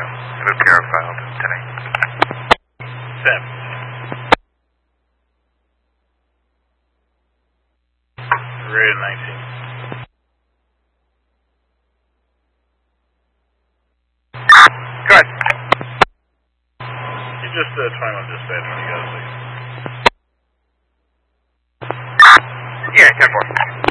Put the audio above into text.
Luke Air filed tonight. 10. Rated 19. Good. You just 21 dispatch when you got it, please. Yeah, 10-4.